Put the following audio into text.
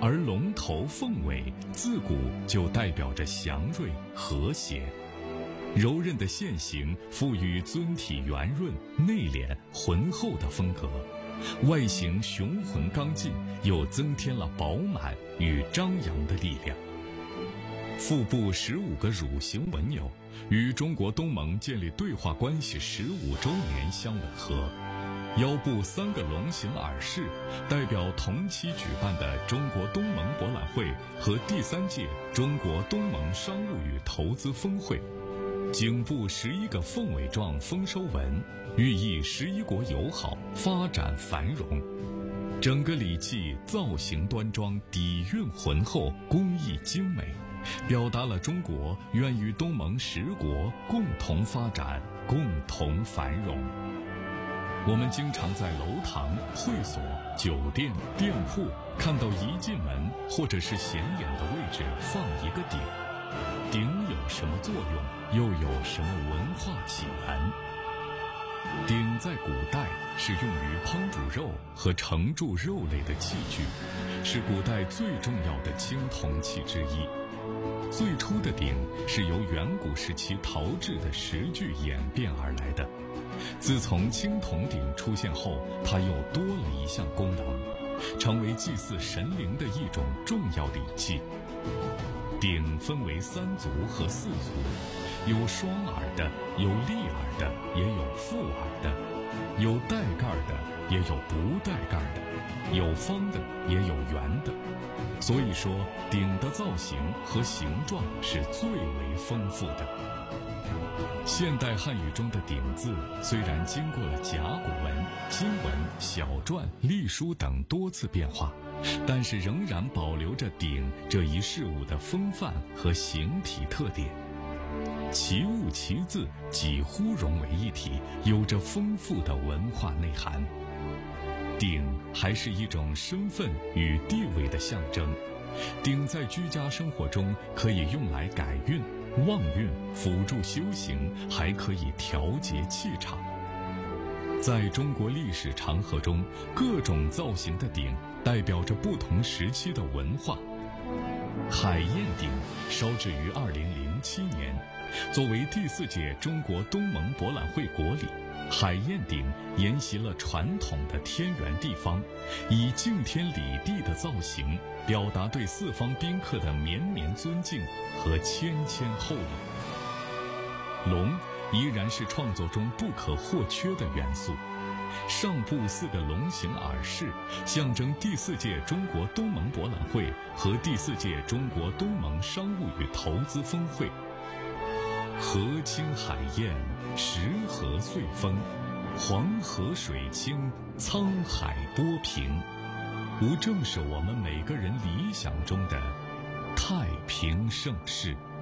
而龙头凤尾自古就代表着祥瑞和谐。柔韧的线形赋予尊体圆润、内敛、浑厚的风格，外形雄浑刚劲，又增添了饱满与张扬的力量。腹部15个乳形纹纽与中国东盟建立对话关系15周年相吻合。腰部3个龙形耳饰代表同期举办的中国东盟博览会和第3届中国东盟商务与投资峰会。颈部11个凤尾状丰收纹，寓意11国友好、发展繁荣。整个礼器造型端庄，底蕴浑厚，工艺精美，表达了中国愿与东盟10国共同发展、共同繁荣。我们经常在楼堂、会所、酒店、店铺看到一进门或者是显眼的位置放一个鼎。鼎有什么作用，又有什么文化起源？鼎在古代是用于烹煮肉和盛住肉类的器具，是古代最重要的青铜器之一。最初的鼎是由远古时期陶制的石具演变而来的。自从青铜鼎出现后，它又多了一项功能，成为祭祀神灵的一种重要礼器。鼎分为3足和4足，有双耳的，有立耳的，也有覆耳的，有带盖的，也有不带盖的，有方的，也有圆的。所以说，鼎的造型和形状是最为丰富的。现代汉语中的鼎字虽然经过了甲骨文、金文、小篆、隶书等多次变化，但是仍然保留着鼎这一事物的风范和形体特点，其物其字几乎融为一体，有着丰富的文化内涵。鼎还是一种身份与地位的象征，鼎在居家生活中可以用来改运、旺运，辅助修行，还可以调节气场。在中国历史长河中，各种造型的鼎代表着不同时期的文化。海晏鼎烧制于2007年，作为第4届中国东盟博览会国礼，海晏鼎沿袭了传统的天圆地方，以敬天理地的造型，表达对四方宾客的绵绵尊敬和谦谦厚礼。龙依然是创作中不可或缺的元素。上部4个龙形耳饰象征第4届中国东盟博览会和第4届中国东盟商务与投资峰会。河清海晏，石河岁丰，黄河水清，沧海波平，无正是我们每个人理想中的太平盛世。